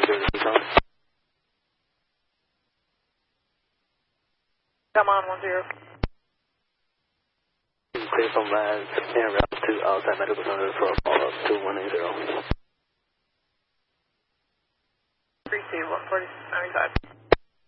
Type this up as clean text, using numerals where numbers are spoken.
Come on, 10. Clear from Labs and route to outside medical center for a follow-up 2180. 32, 140, 95.